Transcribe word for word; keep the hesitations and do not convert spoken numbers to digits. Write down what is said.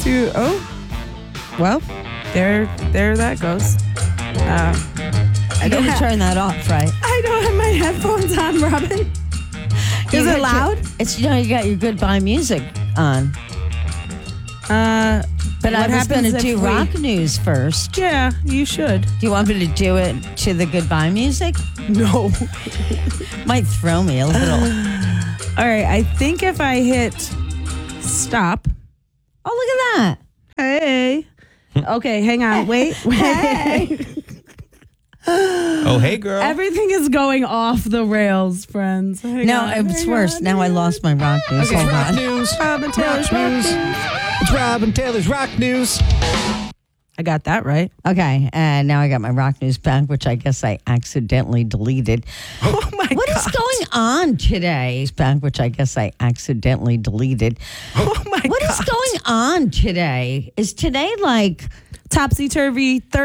to, oh, well, there, there that goes. Uh, I don't yeah. turn that off, right? I don't have my headphones on, Robin. Is You it got loud? Your, it's you know you got your goodbye music on. Uh, But I what was going happens to if do we- rock news first. Yeah, you should. Do you want me to do it to the goodbye music? No. Might throw me a little. All right, I think if I hit stop. Oh, look at that. Hey. Okay, hang on. Wait. wait. Oh, hey, girl. Everything is going off the rails, friends. Hang No, on, it's hang worse. on, Now I hang lost my rock news. Okay, Hold rock on. news. Robin Taylor's Rock rock news. news. It's Robin Taylor's rock news. I got that right. Okay, and now I got my rock news back, which I guess I accidentally deleted. Oh my What god. is going on today? Back, which I guess I accidentally deleted. Oh my What god. is going on today? Is today like Topsy turvy